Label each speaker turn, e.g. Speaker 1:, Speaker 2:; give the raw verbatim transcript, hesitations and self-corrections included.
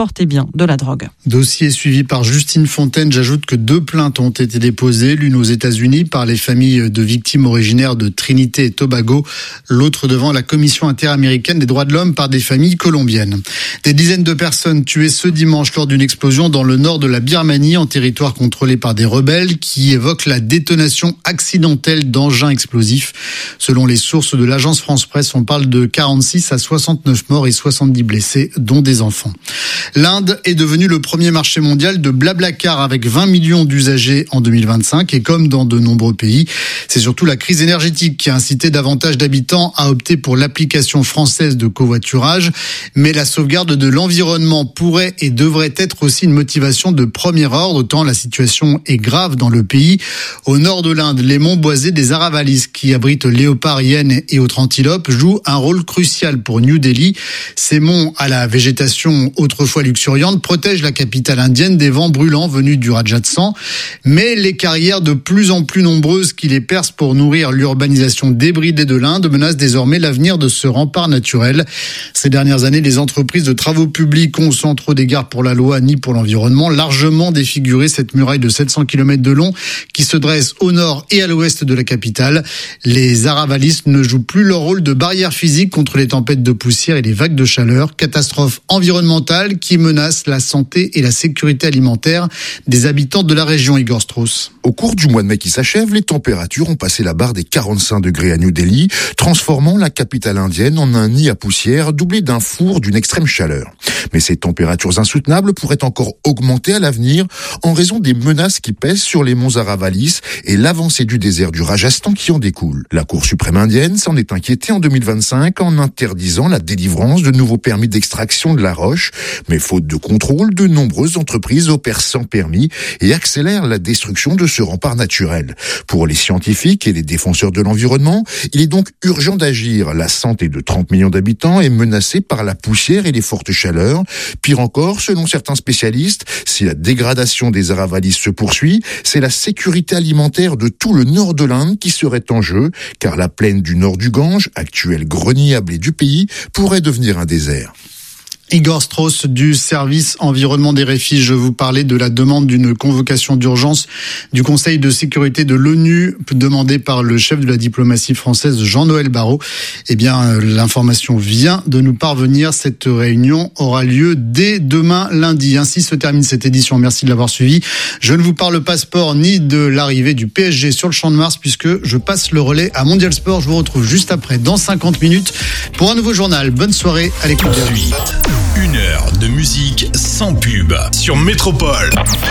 Speaker 1: transportaient bien de la drogue.
Speaker 2: Dossier suivi par Justine Fontaine. J'ajoute que deux plaintes ont été déposées, l'une aux États-Unis par les familles de victimes originaires de Trinité et Tobago, l'autre devant la Commission interaméricaine des droits de l'homme par des familles colombiennes. Des dizaines de personnes tuées ce dimanche lors d'une explosion dans le nord de la Birmanie, en territoire contrôlé par des rebelles, qui évoquent la détonation accidentelle d'engins explosifs. Selon les sources de l'agence France-Presse, on parle de quarante-six à soixante-neuf morts et soixante-dix blessés, dont des enfants. L'Inde est devenue le premier marché mondial de Blablacar avec vingt millions d'usagers en deux mille vingt-cinq, et comme dans de nombreux pays, c'est surtout la crise énergétique qui a incité davantage d'habitants à opter pour l'application française de covoiturage. Mais la sauvegarde de l'environnement pourrait et devrait être aussi une motivation de premier ordre, tant la situation est grave dans le pays. Au nord de l'Inde, les monts boisés des Aravallis, qui abritent léopards, hyènes et autres antilopes, jouent un rôle crucial pour New Delhi. Ces monts, à la végétation autrefois luxuriante, protègent la capitale indienne des vents brûlants venus du Rajasthan. Mais les carrières de plus en plus nombreuses qui les percent pour nourrir l'urbanisation débridée de l'Inde menacent désormais l'avenir de ce rempart naturel. Ces dernières années, les entreprises de travaux publics ont, sans trop d'égard pour la loi ni pour l'environnement, largement défiguré cette muraille de sept cents kilomètres de long qui se dresse au nord et à l'ouest de la capitale. Les Aravallis ne jouent plus leur rôle de barrière physique contre les tempêtes de poussière et les vagues de chaleur. Catastrophe environnementale qui menace la santé et la sécurité alimentaire des habitants de la région. Igor Strauss.
Speaker 3: Au cours du mois de mai qui s'achève, les températures ont passé la barre des quarante-cinq degrés à New Delhi, transformant la capitale indienne en un nid à poussière doublé d'un four d'une extrême chaleur. Mais ces températures insoutenables pourraient encore augmenter à l'avenir en raison des menaces qui pèsent sur les monts Aravallis et l'avancée du désert du Rajasthan qui en découle. La Cour suprême indienne s'en est inquiétée en deux mille vingt-cinq en interdisant la délivrance de nouveaux permis d'extraction de la roche. Mais faute de contrôle, de nombreuses entreprises opèrent sans permis et accélèrent la destruction de ce rempart naturel. Pour les scientifiques et les défenseurs de l'environnement, il est donc urgent d'agir. La santé de trente millions d'habitants est menacée par la poussière et les fortes chaleurs. Pire encore, selon certains spécialistes, si la dégradation des Aravallis se poursuit, c'est la sécurité alimentaire de tout le nord de l'Inde qui serait en jeu, car la plaine du nord du Gange, actuel grenier à blé du pays, pourrait devenir un désert.
Speaker 2: Igor Strauss du service environnement des Réfis. Je vous parlais de la demande d'une convocation d'urgence du Conseil de sécurité de l'ONU demandée par le chef de la diplomatie française Jean-Noël Barrot. Eh bien, l'information vient de nous parvenir. Cette réunion aura lieu dès demain lundi. Ainsi se termine cette édition. Merci de l'avoir suivi. Je ne vous parle pas sport ni de l'arrivée du P S G sur le Champ de Mars puisque je passe le relais à Mondial Sport. Je vous retrouve juste après dans cinquante minutes pour un nouveau journal. Bonne soirée à l'écoute.
Speaker 4: Une heure de musique sans pub sur Métropole.